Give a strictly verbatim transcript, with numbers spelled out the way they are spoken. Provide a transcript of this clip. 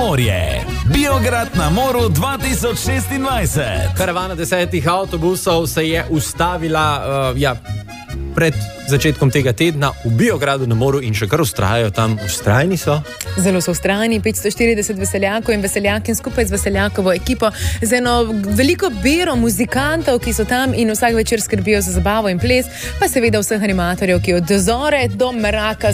morje. Biograd na moru dva tisoč šestindvajset. Karavana desetih avtobusov se je ustavila uh, ja, pred začetkom tega tedna v Biogradu na moru in še kar vztrajajo tam. Vztrajni so? Zelo so vztrajni, petsto štirideset veseljakov in veseljakin skupaj z veseljakovo ekipo, z eno veliko bero muzikantov, ki so tam in vsak večer skrbijo za zabavo in ples, pa seveda vseh animatorjev, ki od zore do mraka